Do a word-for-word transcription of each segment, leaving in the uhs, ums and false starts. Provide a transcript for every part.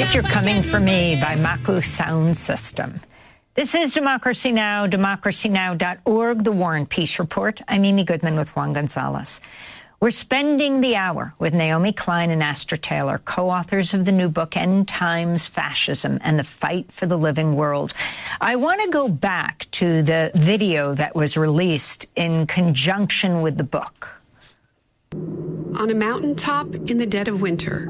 If You're Coming for Me by Maku Sound System. This is Democracy Now!, democracy now dot org, The War and Peace Report. I'm Amy Goodman with Juan Gonzalez. We're spending the hour with Naomi Klein and Astra Taylor, co-authors of the new book, End Times Fascism and the Fight for the Living World. I want to go back to the video that was released in conjunction with the book. On a mountaintop in the dead of winter,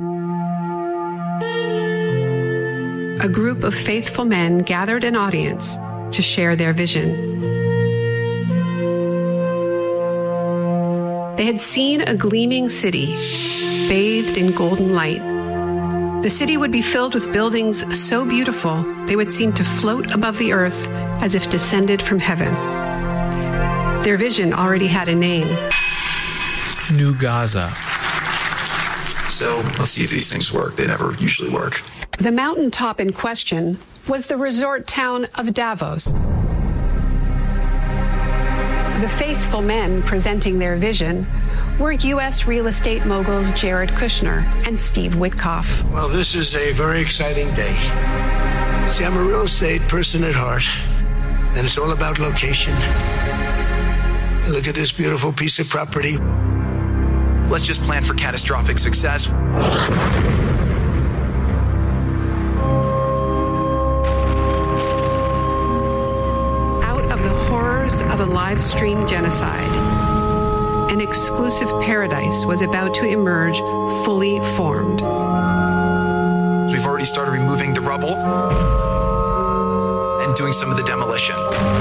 a group of faithful men gathered an audience to share their vision. They had seen a gleaming city, bathed in golden light. The city would be filled with buildings so beautiful they would seem to float above the earth as if descended from heaven. Their vision already had a name. New Gaza. So let's see if these things work. They never usually work. The mountaintop in question was the resort town of Davos. The faithful men presenting their vision were U S real estate moguls Jared Kushner and Steve Witkoff. Well, this is a very exciting day. See, I'm a real estate person at heart, and it's all about location. Look at this beautiful piece of property. Let's just plan for catastrophic success. Of a live stream genocide, an exclusive paradise was about to emerge, fully formed. We've already started removing the rubble and doing some of the demolition.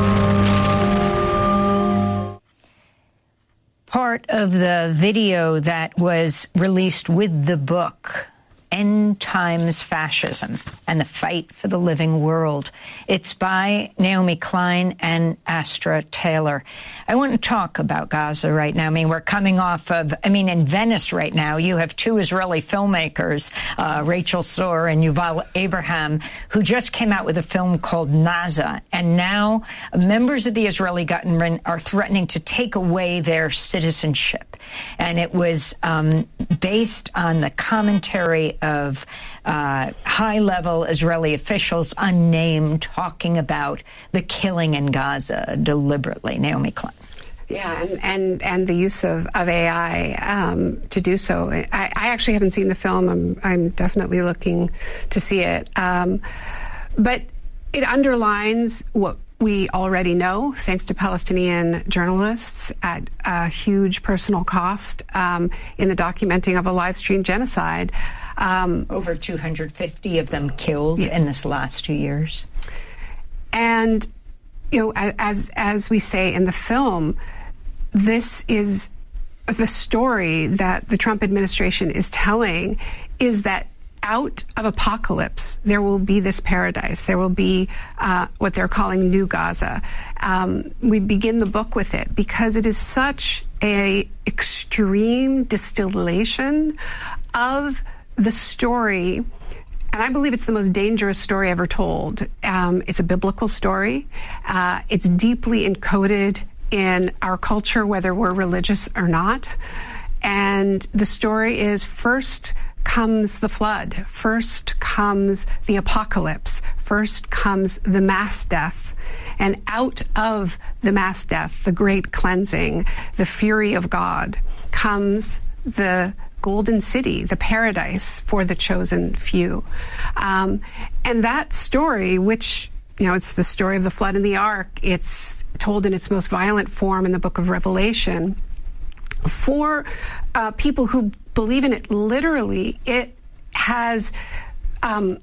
Part of the video that was released with the book, End Times Fascism and the Fight for the Living World. It's by Naomi Klein and Astra Taylor. I want to talk about Gaza right now. I mean, we're coming off of, I mean, in Venice right now, you have two Israeli filmmakers, uh, Rachel Sor and Yuval Abraham, who just came out with a film called Naza. And now members of the Israeli government are threatening to take away their citizenship. And it was um, based on the commentary of uh, high-level Israeli officials, unnamed, talking about the killing in Gaza deliberately. Naomi Klein. Yeah, and, and, and the use of, of A I um, to do so. I, I actually haven't seen the film. I'm, I'm definitely looking to see it. Um, but it underlines what we already know, thanks to Palestinian journalists at a huge personal cost um, in the documenting of a live stream genocide. Um, Over two hundred fifty of them killed yeah. in this last two years. And, you know, as as we say in the film, this is the story that the Trump administration is telling, is that out of apocalypse, there will be this paradise. There will be uh, what they're calling New Gaza. Um, we begin the book with it because it is such a extreme distillation of the story, and I believe it's the most dangerous story ever told. Um, it's a biblical story. Uh, it's deeply encoded in our culture, whether we're religious or not. And the story is, first comes the flood, first comes the apocalypse, first comes the mass death. And out of the mass death, the great cleansing, the fury of God, comes the golden city, the paradise for the chosen few. Um, and that story, which, you know, it's the story of the flood and the ark, it's told in its most violent form in the book of Revelation. For uh, people who believe in it literally, it has um,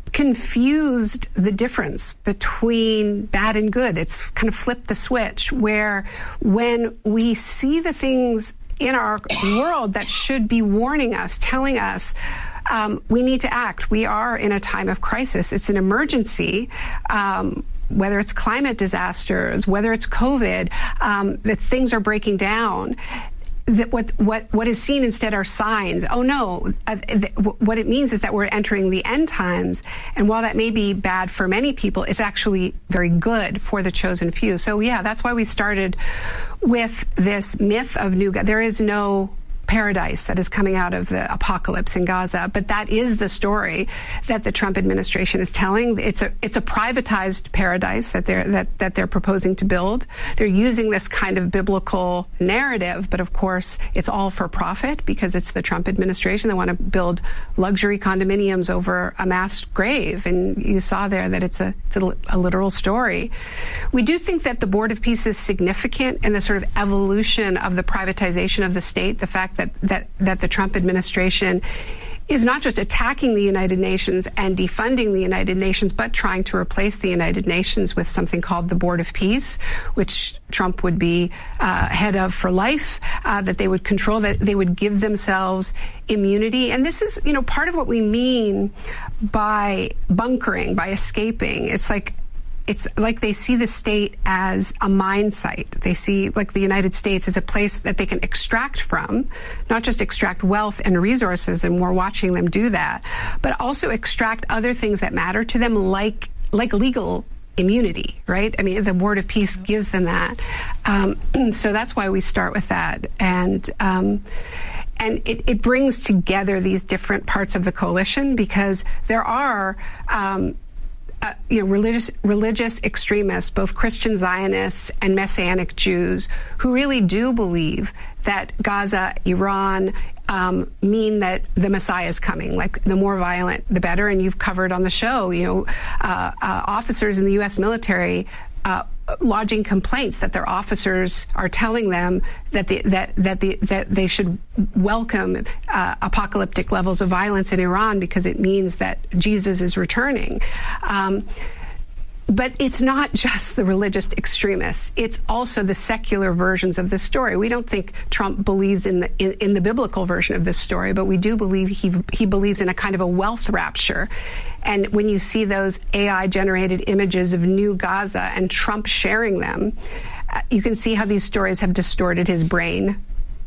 confused the difference between bad and good. It's kind of flipped the switch, where when we see the things in our world that should be warning us, telling us um, we need to act. We are in a time of crisis. It's an emergency. Um, whether it's climate disasters, whether it's COVID, um, that things are breaking down. That what what what is seen instead are signs. Oh no! Uh, th- what it means is that we're entering the end times, and while that may be bad for many people, it's actually very good for the chosen few. So yeah, that's why we started with this myth of New God. There is no paradise that is coming out of the apocalypse in Gaza. But that is the story that the Trump administration is telling. It's a it's a privatized paradise that they're that, that they're proposing to build. They're using this kind of biblical narrative, but of course it's all for profit because it's the Trump administration. They want to build luxury condominiums over a mass grave, and you saw there that it's a it's a, a literal story. We do think that the Board of Peace is significant in the sort of evolution of the privatization of the state. The fact that that that the Trump administration is not just attacking the United Nations and defunding the United Nations, but trying to replace the United Nations with something called the Board of Peace, which Trump would be uh, head of for life, uh, that they would control, that they would give themselves immunity. And this is, you know, part of what we mean by bunkering, by escaping. It's like It's like they see the state as a mine site. They see, like, the United States as a place that they can extract from, not just extract wealth and resources, and we're watching them do that, but also extract other things that matter to them, like like legal immunity, right? I mean, the Board of Peace gives them that. Um, so that's why we start with that. And um, and it, it brings together these different parts of the coalition, because there are Um, Uh, you know, religious religious extremists, both Christian Zionists and Messianic Jews, who really do believe that Gaza, Iran, um, mean that the Messiah is coming. Like, the more violent, the better. And you've covered on the show, you know, uh, uh, officers in the U S military Uh, lodging complaints that their officers are telling them that the, that that the that they should welcome uh, apocalyptic levels of violence in Iran because it means that Jesus is returning. Um, But it's not just the religious extremists. It's also the secular versions of this story. We don't think Trump believes in the in, in the biblical version of this story, but we do believe he he believes in a kind of a wealth rapture. And when you see those A I-generated images of New Gaza and Trump sharing them, uh, you can see how these stories have distorted his brain.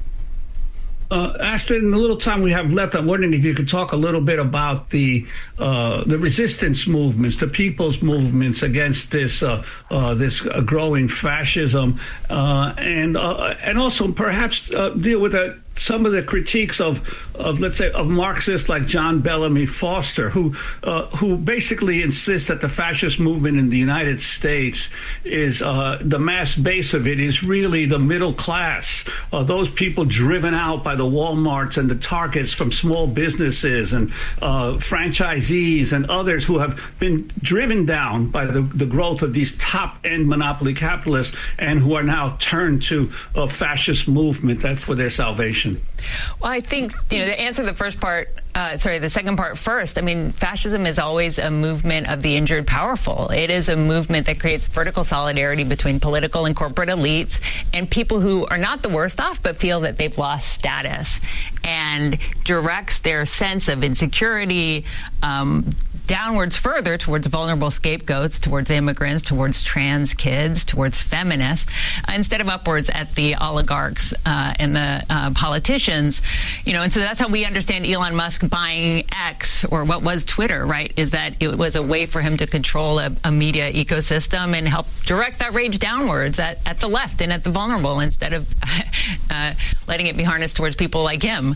Uh, Astrid, in the little time we have left, I'm wondering if you could talk a little bit about the uh, the resistance movements, the people's movements against this uh, uh, this uh, growing fascism, uh, and uh, and also perhaps uh, deal with uh, some of the critiques of, of let's say, of Marxists like John Bellamy Foster, who uh, who basically insists that the fascist movement in the United States is uh, the mass base of it is really the middle class, uh, those people driven out by the Walmarts and the Targets from small businesses and uh, franchisees and others who have been driven down by the, the growth of these top-end monopoly capitalists and who are now turned to a fascist movement that for their salvation. Well, I think, you know, to answer the first part, uh, sorry, the second part first, I mean, fascism is always a movement of the injured powerful. It is a movement that creates vertical solidarity between political and corporate elites and people who are not the worst off, but feel that they've lost status, and directs their sense of insecurity um, downwards further towards vulnerable scapegoats, towards immigrants, towards trans kids, towards feminists, uh, instead of upwards at the oligarchs uh, and the uh, politicians. You know, and so that's how we understand Elon Musk buying X, or what was Twitter, right, is that it was a way for him to control a, a media ecosystem and help direct that rage downwards at, at the left and at the vulnerable, instead of uh, letting it be harnessed towards people like him.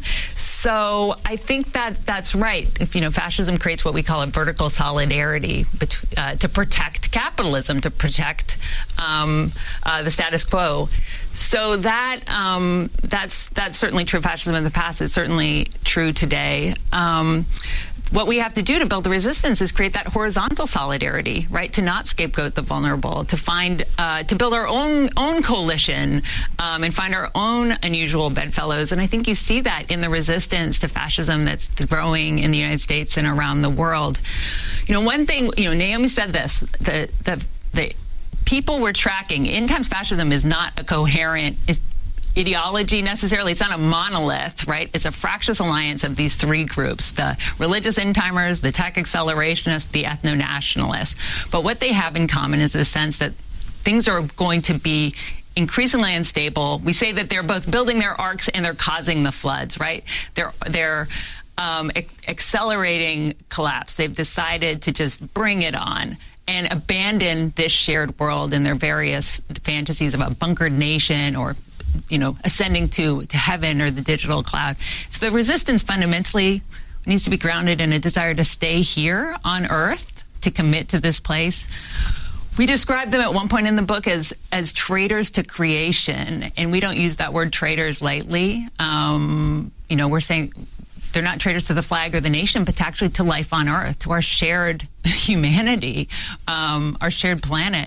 So I think that that's right. If, you know, fascism creates what we call a vertical solidarity bet- uh, to protect capitalism, to protect um, uh, the status quo. So that um, that's that's certainly true of fascism in the past. It's certainly true today. Um, what we have to do to build the resistance is create that horizontal solidarity, right? To not scapegoat the vulnerable, to find, uh, to build our own own coalition, um, and find our own unusual bedfellows. And I think you see that in the resistance to fascism that's growing in the United States and around the world. You know, one thing, you know, Naomi said this, the the the people we're tracking, end times fascism is not a coherent ideology necessarily. It's not a monolith, right? It's a fractious alliance of these three groups: the religious end-timers, the tech accelerationists, the ethno-nationalists. But what they have in common is the sense that things are going to be increasingly unstable. We say that they're both building their arcs and they're causing the floods, right? They're they're um, ac- accelerating collapse. They've decided to just bring it on and abandon this shared world and their various fantasies of a bunkered nation or you know, ascending to, to heaven or the digital cloud. So the resistance fundamentally needs to be grounded in a desire to stay here on Earth, to commit to this place. We describe them at one point in the book as as traitors to creation, and we don't use that word traitors lightly. Um, you know, we're saying they're not traitors to the flag or the nation, but actually to life on Earth, to our shared humanity, um, our shared planet.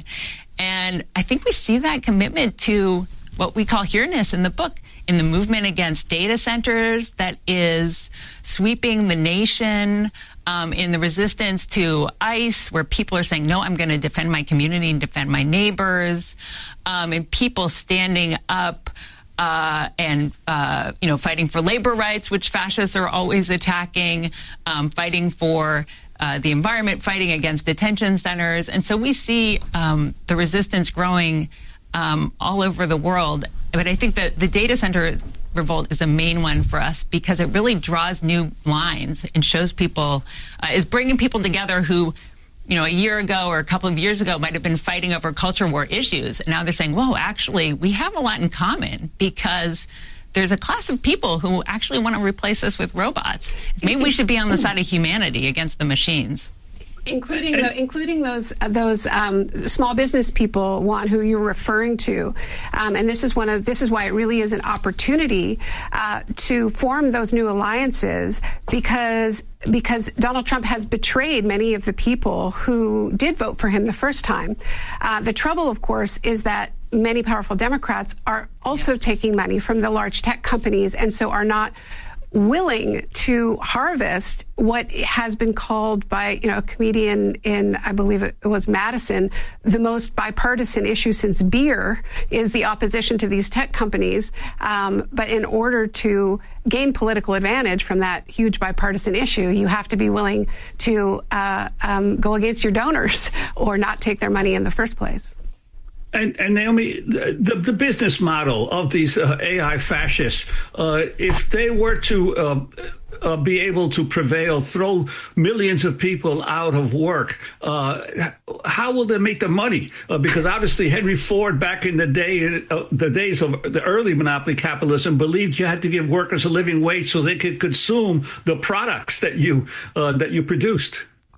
And I think we see that commitment to what we call here-ness in the book, in the movement against data centers that is sweeping the nation, um, in the resistance to ICE, where people are saying, no, I'm going to defend my community and defend my neighbors, um, and people standing up Uh, and, uh, you know, fighting for labor rights, which fascists are always attacking, um, fighting for uh, the environment, fighting against detention centers. And so we see um, the resistance growing um, all over the world. But I think that the data center revolt is a main one for us because it really draws new lines and shows people, uh, is bringing people together who, you know, a year ago or a couple of years ago might have been fighting over culture war issues. And now they're saying, whoa, actually, we have a lot in common because there's a class of people who actually want to replace us with robots. Maybe we should be on the side of humanity against the machines. Including the, including those uh, those um, small business people, Juan, who you're referring to, um, and this is one of this is why it really is an opportunity uh, to form those new alliances because because Donald Trump has betrayed many of the people who did vote for him the first time. Uh, the trouble, of course, is that many powerful Democrats are also yes. taking money from the large tech companies, and so are not willing to harvest what has been called by, you know, a comedian in, I believe it was Madison, the most bipartisan issue since beer is the opposition to these tech companies. Um, but in order to gain political advantage from that huge bipartisan issue, you have to be willing to uh, um, go against your donors or not take their money in the first place. And, and Naomi, the, the business model of these uh, A I fascists, uh, if they were to uh, uh, be able to prevail, throw millions of people out of work, uh, how will they make the money? Uh, because obviously Henry Ford, back in the day, uh, the days of the early monopoly capitalism, believed you had to give workers a living wage so they could consume the products that you uh, that you produced.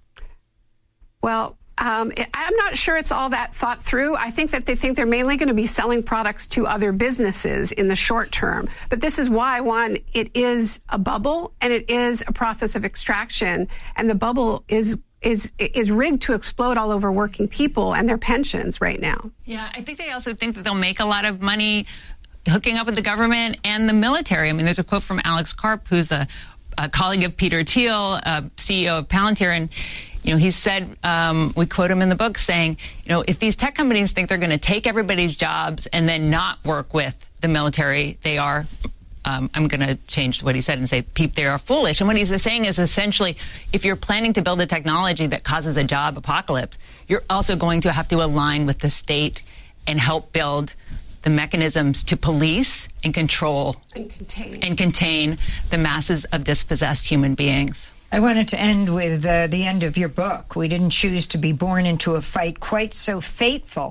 Well, Um, I'm not sure it's all that thought through. I think that they think they're mainly going to be selling products to other businesses in the short term. But this is why, one, it is a bubble and it is a process of extraction. And the bubble is is is rigged to explode all over working people and their pensions right now. Yeah, I think they also think that they'll make a lot of money hooking up with the government and the military. I mean, there's a quote from Alex Karp, who's a, a colleague of Peter Thiel, uh, C E O of Palantir, and you know, he said, um, we quote him in the book saying, you know, if these tech companies think they're going to take everybody's jobs and then not work with the military, they are, um, I'm going to change what he said and say, peep, they are foolish. And what he's saying is essentially, if you're planning to build a technology that causes a job apocalypse, you're also going to have to align with the state and help build the mechanisms to police and control and contain, and contain the masses of dispossessed human beings. I wanted to end with uh, the end of your book. We didn't choose to be born into a fight quite so fateful,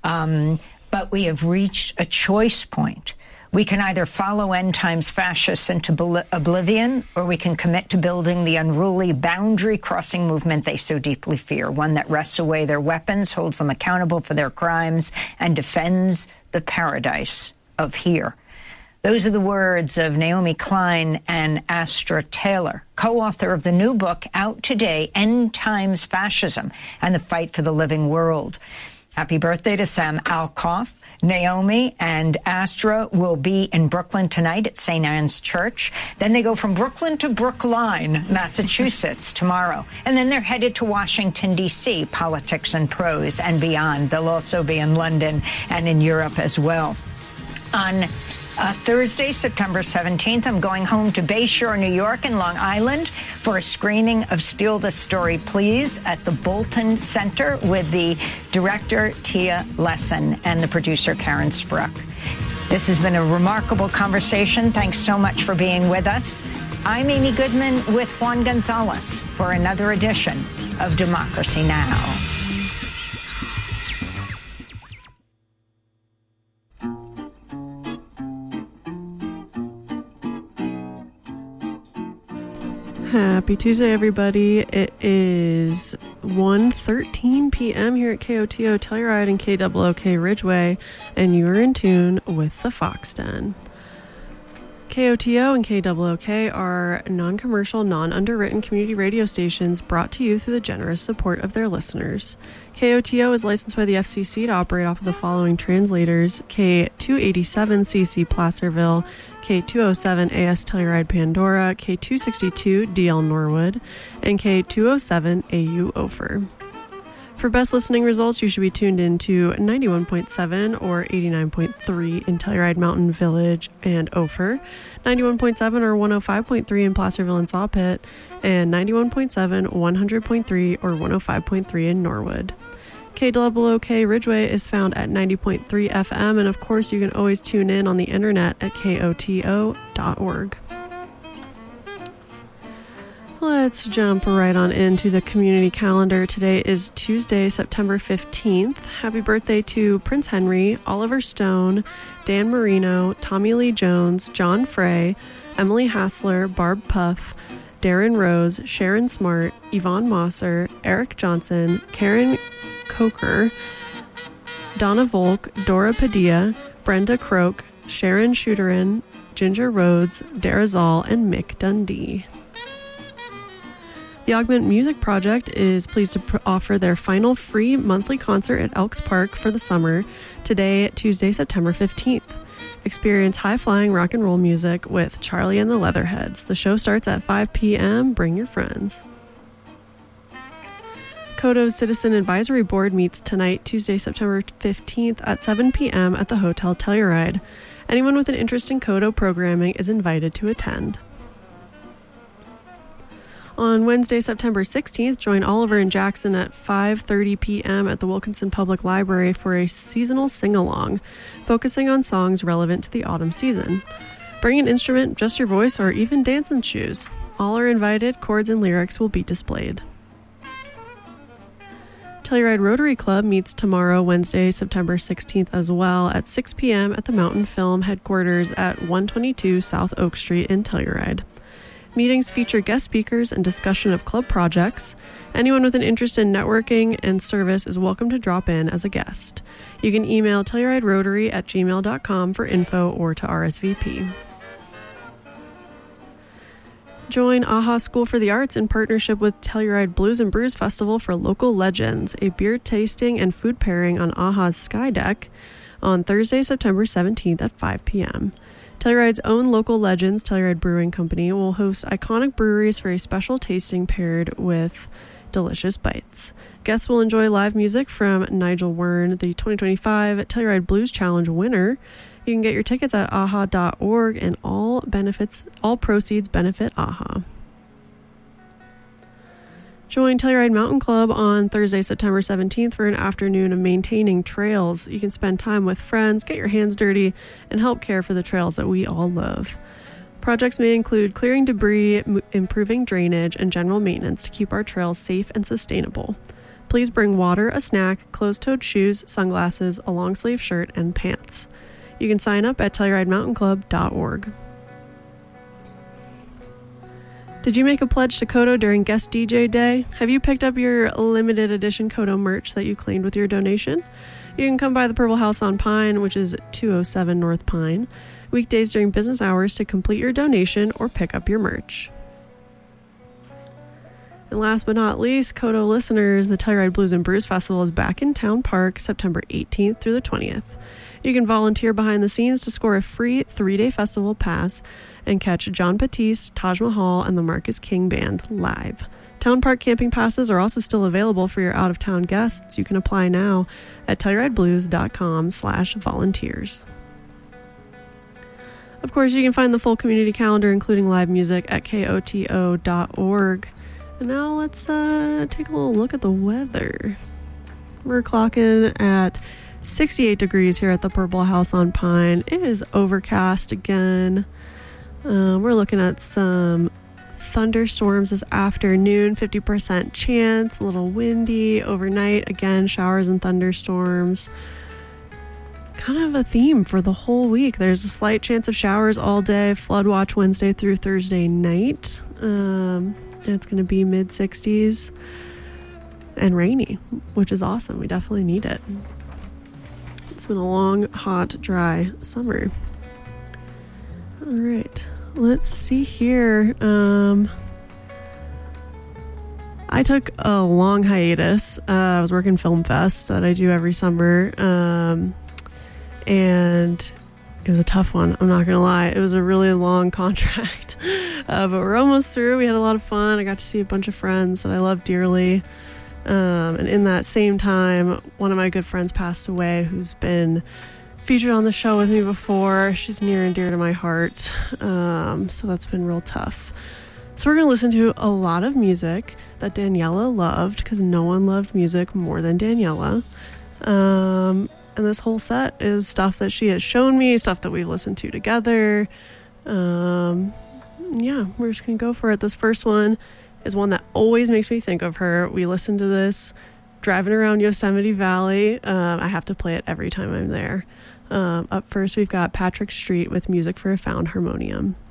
um, but we have reached a choice point. We can either follow end times fascists into bl- oblivion, or we can commit to building the unruly boundary-crossing movement they so deeply fear, one that wrests away their weapons, holds them accountable for their crimes, and defends the paradise of here. Those are the words of Naomi Klein and Astra Taylor, co-author of the new book out today, End Times Fascism and the Fight for the Living World. Happy birthday to Sam Alcoff. Naomi and Astra will be in Brooklyn tonight at Saint Anne's Church. Then they go from Brooklyn to Brookline, Massachusetts tomorrow. And then they're headed to Washington, D C, Politics and Prose and beyond. They'll also be in London and in Europe as well. On Uh, Thursday, September seventeenth, I'm going home to Bayshore, New York and Long Island for a screening of Steal the Story, Please at the Bolton Center with the director, Tia Lesson, and the producer, Karen Spruck. This has been a remarkable conversation. Thanks so much for being with us. I'm Amy Goodman with Juan Gonzalez for another edition of Democracy Now! Happy Tuesday, everybody. It is one thirteen p.m. here at K O T O Telluride and K O O K Ridgeway, and you are in tune with the Fox Den. K O T O and K O O K are non-commercial, non-underwritten community radio stations brought to you through the generous support of their listeners. K O T O is licensed by the F C C to operate off of the following translators: K two eighty-seven C C Placerville, K two oh seven A S Telluride Pandora, K two sixty-two D L Norwood, and K two oh seven A U Ophir. For best listening results, you should be tuned in to ninety-one point seven or eighty-nine point three in Telluride Mountain Village and Ophir, ninety-one point seven or one oh five point three in Placerville and Sawpit, and ninety-one point seven, one hundred point three or one oh five point three in Norwood. K O O K Ridgeway is found at ninety point three F M, and of course you can always tune in on the internet at K O T O dot org. Let's jump right on into the community calendar. Today is Tuesday, September fifteenth. Happy birthday to Prince Henry, Oliver Stone, Dan Marino, Tommy Lee Jones, John Frey, Emily Hassler, Barb Puff, Darren Rose, Sharon Smart, Yvonne Mosser, Eric Johnson, Karen Coker, Donna Volk, Dora Padilla, Brenda Croak, Sharon Schuterin, Ginger Rhodes, Dara Zoll, and Mick Dundee. The Augment Music Project is pleased to pr- offer their final free monthly concert at Elks Park for the summer, today, Tuesday, September fifteenth. Experience high-flying rock and roll music with Charlie and the Leatherheads. The show starts at five p.m. Bring your friends. Codo's Citizen Advisory Board meets tonight, Tuesday, September fifteenth at seven p.m. at the Hotel Telluride. Anyone with an interest in Codo programming is invited to attend. On Wednesday, September sixteenth, join Oliver and Jackson at five thirty p.m. at the Wilkinson Public Library for a seasonal sing-along, focusing on songs relevant to the autumn season. Bring an instrument, just your voice, or even dancing shoes. All are invited. Chords and lyrics will be displayed. Telluride Rotary Club meets tomorrow, Wednesday, September sixteenth as well, at six p.m. at the Mountain Film headquarters at one twenty-two South Oak Street in Telluride. Meetings feature guest speakers and discussion of club projects. Anyone with an interest in networking and service is welcome to drop in as a guest. You can email telluriderotary at gmail dot com for info or to R S V P. Join AHA School for the Arts in partnership with Telluride Blues and Brews Festival for Local Legends, a beer tasting and food pairing on AHA's Sky Deck on Thursday, September seventeenth at five p.m. Telluride's own Local Legends, Telluride Brewing Company, will host iconic breweries for a special tasting paired with delicious bites. Guests will enjoy live music from Nigel Wern, the twenty twenty-five Telluride Blues Challenge winner. You can get your tickets at a h a dot org, and all benefits, all proceeds benefit AHA. Join Telluride Mountain Club on Thursday, September seventeenth for an afternoon of maintaining trails. You can spend time with friends, get your hands dirty, and help care for the trails that we all love. Projects may include clearing debris, m- improving drainage, and general maintenance to keep our trails safe and sustainable. Please bring water, a snack, closed-toed shoes, sunglasses, a long-sleeve shirt, and pants. You can sign up at telluride mountain club dot org. Did you make a pledge to Codo during Guest D J Day? Have you picked up your limited edition Codo merch that you claimed with your donation? You can come by the Purple House on Pine, which is two oh seven North Pine, weekdays during business hours to complete your donation or pick up your merch. And last but not least, Codo listeners, the Telluride Blues and Brews Festival is back in Town Park September eighteenth through the twentieth. You can volunteer behind the scenes to score a free three-day festival pass and catch John Batiste, Taj Mahal, and the Marcus King Band live. Town Park camping passes are also still available for your out-of-town guests. You can apply now at telluride dot com slash volunteers. Of course, you can find the full community calendar, including live music, at K O T O dot org. And now let's uh, take a little look at the weather. We're clocking at sixty-eight degrees here at the Purple House on Pine. It is overcast again. Uh, we're looking at some thunderstorms this afternoon, fifty percent chance, a little windy overnight. Again, showers and thunderstorms. kind of a theme for the whole week. There's a slight chance of showers all day, flood watch Wednesday through Thursday night. Um, and it's going to be mid sixties and rainy, which is awesome. We definitely need it. It's been a long, hot, dry summer. All right, let's see here. Um, I took a long hiatus. Uh, I was working Film Fest that I do every summer. Um, and it was a tough one. I'm not going to lie. It was a really long contract. Uh, but we're almost through. We had a lot of fun. I got to see a bunch of friends that I love dearly. Um, and in that same time, one of my good friends passed away, who's been featured on the show with me before. She's near and dear to my heart. Um, so that's been real tough. So we're going to listen to a lot of music that Daniela loved, because no one loved music more than Daniela. Um, and this whole set is stuff that she has shown me, stuff that we've listened to together. Um, yeah, we're just going to go for it. This first one is one that always makes me think of her. We listened to this driving around Yosemite Valley. Um, I have to play it every time I'm there. Um, up first, we've got Patrick Street with Music for a Found Harmonium.